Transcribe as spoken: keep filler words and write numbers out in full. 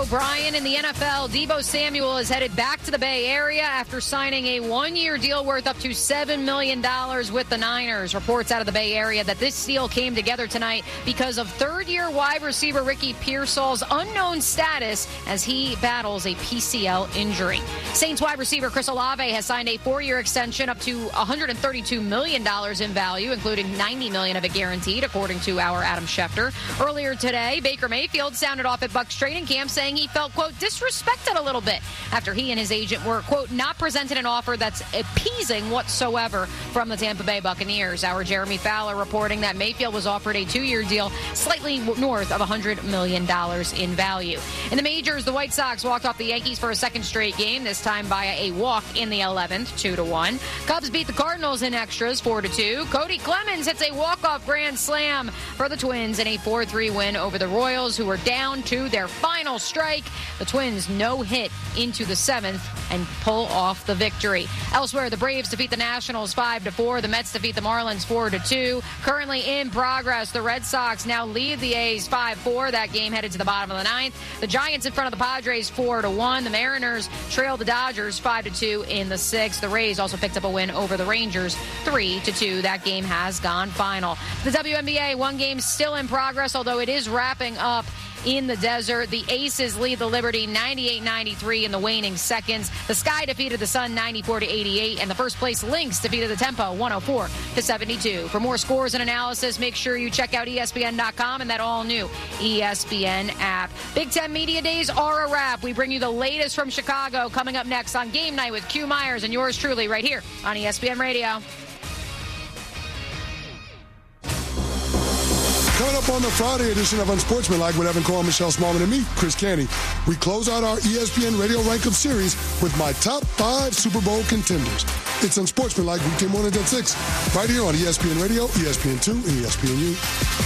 O'Brien in the N F L. Deebo Samuel is headed back to the Bay Area after signing a one-year deal worth up to seven million dollars with the Niners. Reports out of the Bay Area that this deal came together tonight because of third-year wide receiver Ricky Pearsall's unknown status as he battles a P C L injury. Saints wide receiver Chris Olave has signed a four-year extension up to one hundred thirty-two million dollars in value, including ninety million dollars of it guaranteed, according to our Adam Schefter. Earlier today, Baker Mayfield sounded off at Bucs training camp saying he felt, quote, disrespected a little bit after he and his agent were, quote, not presented an offer that's appeasing whatsoever from the Tampa Bay Buccaneers. Our Jeremy Fowler reporting that Mayfield was offered a two-year deal slightly north of one hundred million dollars in value. In the majors, the White Sox walked off the Yankees for a second straight game, this time via a walk in the eleventh, two to one. Cubs beat the Cardinals in extras, four to two. Cody Clemens hits a walk-off grand slam for the Twins in a four three win over the Royals, who were down to their final strike. The Twins no hit into the seventh and pull off the victory. Elsewhere, the Braves defeat the Nationals five to four. The Mets defeat the Marlins four to two. Currently in progress, the Red Sox now lead the A's five four. That game headed to the bottom of the ninth. The Giants in front of the Padres four to one. The Mariners trail the Dodgers five to two in the sixth. The Rays also picked up a win over the Rangers three to two. That game has gone final. The W N B A, one game still in progress, although it is wrapping up in the desert. The Aces lead the Liberty ninety-eight ninety-three in the waning seconds. The Sky defeated the Sun ninety-four to eighty-eight, and the first place Lynx defeated the Tempo one oh four to seventy-two. For more scores and analysis, make sure you check out E S P N dot com and that all-new E S P N app. Big Ten Media Days are a wrap. We bring you the latest from Chicago coming up next on Game Night with Q Myers and yours truly right here on E S P N Radio. Coming up on the Friday edition of Unsportsmanlike with Evan Cole, Michelle Smallman, and me, Chris Canty, we close out our E S P N Radio Rank-Up series with my top five Super Bowl contenders. It's Unsportsmanlike weekday mornings at six, right here on E S P N Radio, E S P N two, and E S P N U.